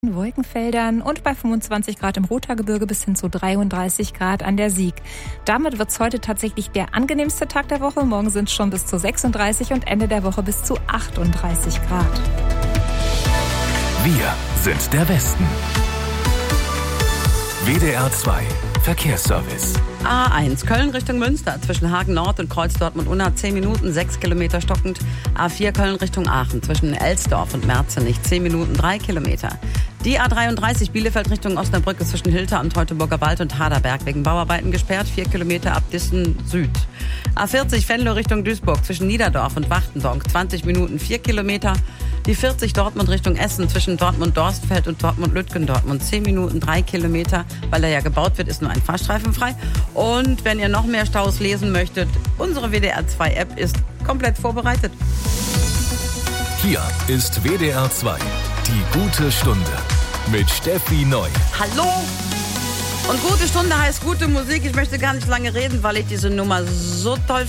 Wolkenfeldern und bei 25 Grad im Rothaargebirge bis hin zu 33 Grad an der Sieg. Damit wird es heute tatsächlich der angenehmste Tag der Woche. Morgen sind es schon bis zu 36 und Ende der Woche bis zu 38 Grad. Wir sind der Westen. WDR 2 Verkehrsservice. A1 Köln Richtung Münster zwischen Hagen Nord und Kreuz Dortmund-Unna 10 Minuten, 6 Kilometer stockend. A4 Köln Richtung Aachen zwischen Elsdorf und Merzenich 10 Minuten, 3 Kilometer. Die A33 Bielefeld Richtung Osnabrück ist zwischen Hilter am Teutoburger Wald und Haderberg wegen Bauarbeiten gesperrt, 4 Kilometer ab Dissen Süd. A40 Venlo Richtung Duisburg zwischen Niederdorf und Wachtendonk 20 Minuten, 4 Kilometer. Die 40 Dortmund Richtung Essen zwischen Dortmund-Dorstfeld und Dortmund-Lütgendortmund 10 Minuten, 3 Kilometer. Weil da ja gebaut wird, ist nur ein Fahrstreifen frei. Und wenn ihr noch mehr Staus lesen möchtet, unsere WDR 2 App ist komplett vorbereitet. Hier ist WDR 2, die gute Stunde mit Steffi Neu. Hallo! Und gute Stunde heißt gute Musik. Ich möchte gar nicht lange reden, weil ich diese Nummer so toll